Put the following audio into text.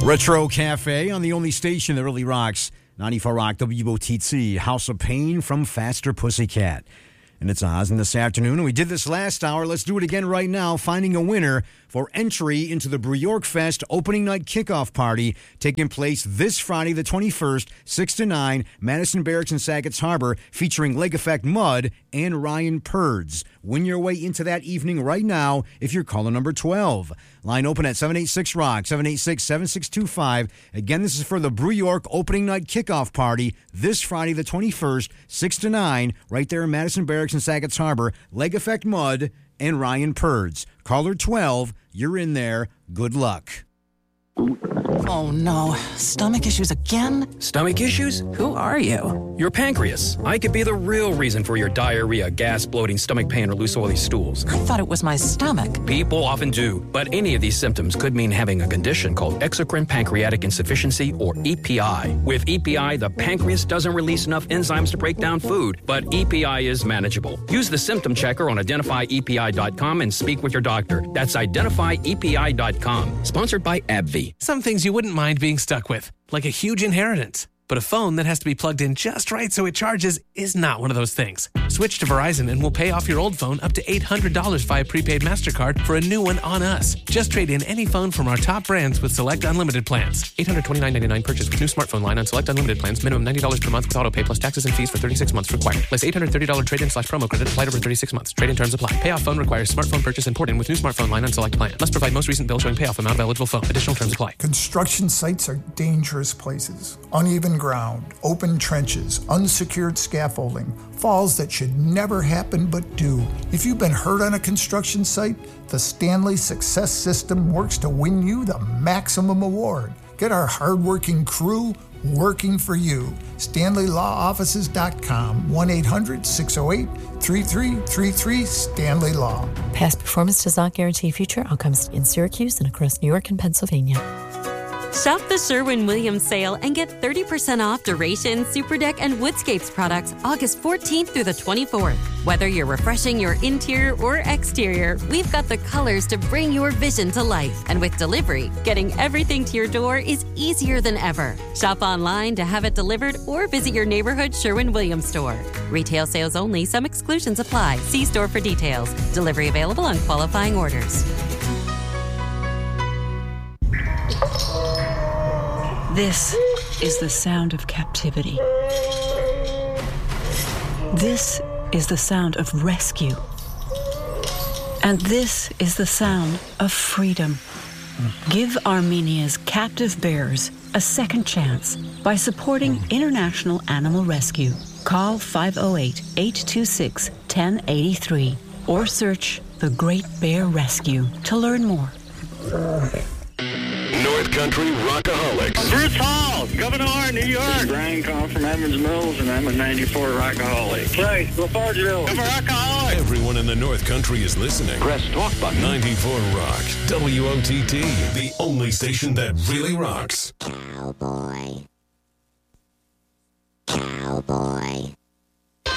Retro Cafe on the only station that really rocks. 94 Rock WOTC, House of Pain from Faster Pussycat. And it's Oz in this afternoon. And we did this last hour. Let's do it again right now, finding a winner for entry into the Brew York Fest opening night kickoff party taking place this Friday, the 21st, 6 to 9, Madison Barracks in Sagatt's Harbor, featuring Leg Effect Mud and Ryan Purds. Win your way into that evening right now if you're caller number 12. Line open at 786-ROCK, 786-7625. Again, this is for the Brew York opening night kickoff party this Friday, the 21st, 6 to 9, right there in Madison Barracks in Sagatt's Harbor. Leg Effect Mud and Ryan Purds. Caller 12, you're in there. Good luck. Oh no, stomach issues again? Stomach issues? Who are you? Your pancreas. I could be the real reason for your diarrhea, gas, bloating, stomach pain, or loose oily stools. I thought it was my stomach. People often do, but any of these symptoms could mean having a condition called exocrine pancreatic insufficiency, or EPI. With EPI, the pancreas doesn't release enough enzymes to break down food, but EPI is manageable. Use the symptom checker on identifyepi.com and speak with your doctor. That's identifyepi.com. Sponsored by AbbVie. Some things you wouldn't mind being stuck with, like a huge inheritance. But a phone that has to be plugged in just right so it charges is not one of those things. Switch to Verizon and we'll pay off your old phone up to $800 via prepaid MasterCard for a new one on us. Just trade in any phone from our top brands with select unlimited plans. $829.99 purchase with new smartphone line on select unlimited plans. Minimum $90 per month with auto pay plus taxes and fees for 36 months required. Less $830 trade-in/promo credit applied over 36 months. Trade-in terms apply. Payoff phone requires smartphone purchase and port-in with new smartphone line on select plan. Must provide most recent bill showing payoff amount of eligible phone. Additional terms apply. Construction sites are dangerous places. Uneven ground, open trenches, unsecured scaffolding, falls that should never happen but do. If you've been hurt on a construction site, the Stanley Success System works to win you the maximum award. Get our hardworking crew working for you. StanleyLawOffices.com, 1-800-608-3333, Stanley Law. Past performance does not guarantee future outcomes in Syracuse and across New York and Pennsylvania. Shop the Sherwin-Williams sale and get 30% off Duration, Superdeck, and Woodscapes products August 14th through the 24th. Whether you're refreshing your interior or exterior, we've got the colors to bring your vision to life. And with delivery, getting everything to your door is easier than ever. Shop online to have it delivered or visit your neighborhood Sherwin-Williams store. Retail sales only. Some exclusions apply. See store for details. Delivery available on qualifying orders. This is the sound of captivity. This is the sound of rescue. And this is the sound of freedom. Give Armenia's captive bears a second chance by supporting International Animal Rescue. Call 508-826-1083 or search The Great Bear Rescue to learn more. North Country Rockaholics. Bruce Hall, Governor, New York. Brian Call from Edmonds Mills, and I'm a 94 Rockaholic. Right, LaFargeville. I'm a Rockaholic. Everyone in the North Country is listening. Press talk button. 94 Rock. WOTT, the only station that really rocks. Cowboy. Cowboy.